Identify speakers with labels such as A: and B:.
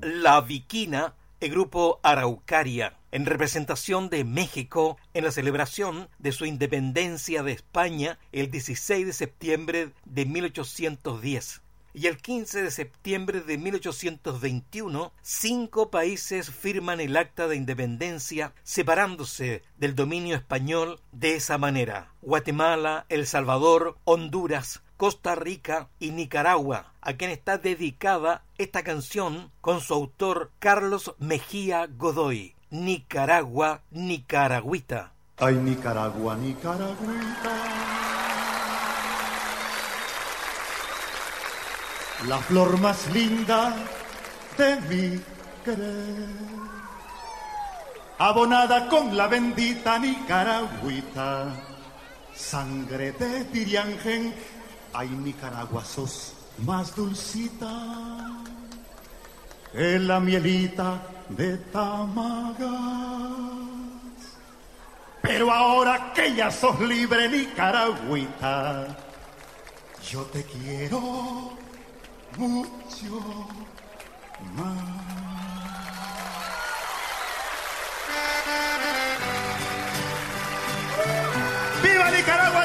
A: La Viquina, el grupo Araucaria, en representación de México en la celebración de su independencia de España el 16 de septiembre de 1810. Y el 15 de septiembre de 1821, 5 países firman el Acta de Independencia, separándose del dominio español de esa manera: Guatemala, El Salvador, Honduras, Costa Rica y Nicaragua, a quien está dedicada esta canción con su autor Carlos Mejía Godoy. Nicaragua, Nicaragüita.
B: Ay, Nicaragua, Nicaragüita, la flor más linda de mi querer, abonada con la bendita Nicaragüita, sangre de Piriángel. Ay, Nicaragua, sos más dulcita que la mielita de Tamagas. Pero ahora que ya sos libre, Nicaragüita, yo te quiero mucho más. ¡Viva Nicaragua!